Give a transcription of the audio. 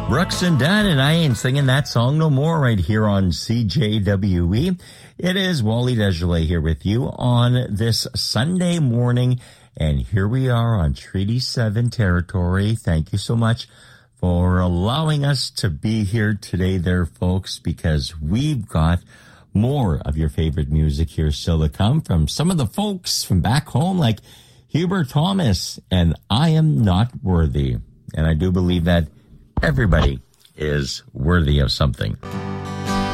Brooks and Dunn, and I ain't singing that song no more right here on CJWE. It is Wally Desjardins here with you on this Sunday morning, and here we are on Treaty 7 territory. Thank you so much for allowing us to be here today there, folks, because we've got more of your favorite music here still to come from some of the folks from back home like Hubert Thomas and I Am Not Worthy. And I do believe that everybody is worthy of something.